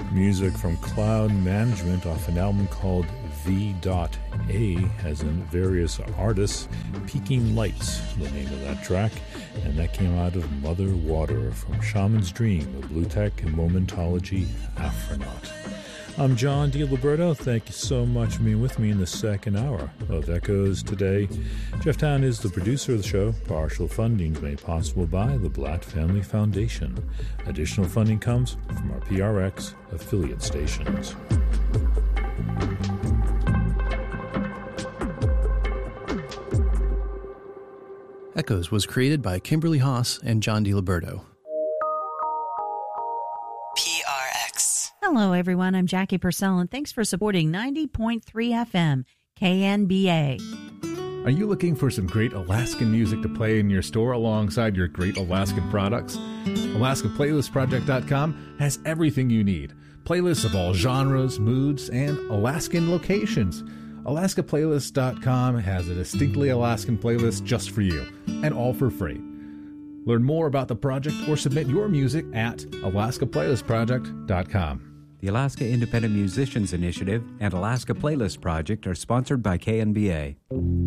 Music from Cloud Management off an album called V.A, as in various artists. Peaking Lights, the name of that track, and that came out of Mother Water from Shaman's Dream, a Blue Tech and Momentology Afronaut. I'm John DiLiberto. Thank you so much for being with me in the second hour of Echoes today. Jeff Town is the producer of the show. Partial funding is made possible by the Blatt Family Foundation. Additional funding comes from our PRX affiliate stations. Echoes was created by Kimberly Haas and John DiLiberto. Hello, everyone. I'm Jackie Purcell, and thanks for supporting 90.3 FM KNBA. Are you looking for some great Alaskan music to play in your store alongside your great Alaskan products? AlaskaPlaylistProject.com has everything you need. Playlists of all genres, moods, and Alaskan locations. AlaskaPlaylist.com has a distinctly Alaskan playlist just for you, and all for free. Learn more about the project or submit your music at AlaskaPlaylistProject.com. The Alaska Independent Musicians Initiative and Alaska Playlist Project are sponsored by KNBA.